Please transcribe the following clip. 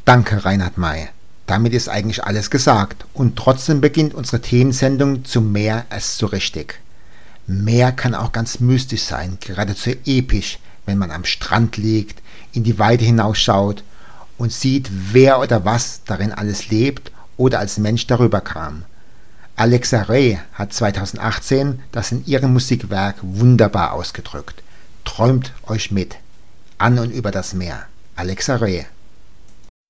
Danke, Reinhard May. Damit ist eigentlich alles gesagt und trotzdem beginnt unsere Themensendung zum Meer erst so richtig. Meer kann auch ganz mystisch sein, geradezu episch, wenn man am Strand liegt, in die Weite hinausschaut und sieht, wer oder was darin alles lebt oder als Mensch darüber kam. Alexa Ray hat 2018 das in ihrem Musikwerk wunderbar ausgedrückt. Träumt euch mit. An und über das Meer. Alexa Ray.